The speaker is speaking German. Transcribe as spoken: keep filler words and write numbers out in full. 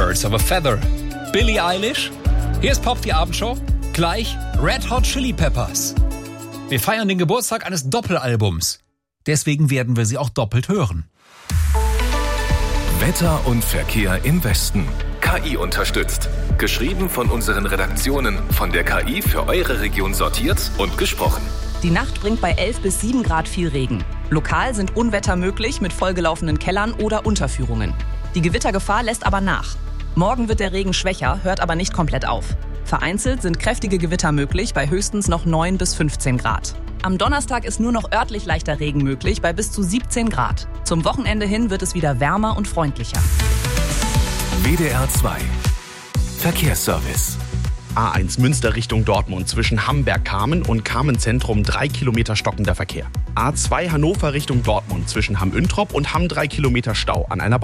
Birds of a Feather. Billie Eilish. Hier ist Pop, die Abendshow. Gleich Red Hot Chili Peppers. Wir feiern den Geburtstag eines Doppelalbums. Deswegen werden wir sie auch doppelt hören. Wetter und Verkehr im Westen. K I unterstützt. Geschrieben von unseren Redaktionen, von der K I für eure Region sortiert und gesprochen. Die Nacht bringt bei elf bis sieben Grad viel Regen. Lokal sind Unwetter möglich mit vollgelaufenen Kellern oder Unterführungen. Die Gewittergefahr lässt aber nach. Morgen wird der Regen schwächer, hört aber nicht komplett auf. Vereinzelt sind kräftige Gewitter möglich bei höchstens noch neun bis fünfzehn Grad. Am Donnerstag ist nur noch örtlich leichter Regen möglich bei bis zu siebzehn Grad. Zum Wochenende hin wird es wieder wärmer und freundlicher. W D R zwei Verkehrsservice. A eins Münster Richtung Dortmund zwischen Hamberg-Kamen und Kamen-Zentrum drei Kilometer stockender Verkehr. A zwei Hannover Richtung Dortmund zwischen Hamm-Üntrop und Hamm drei Kilometer Stau an einer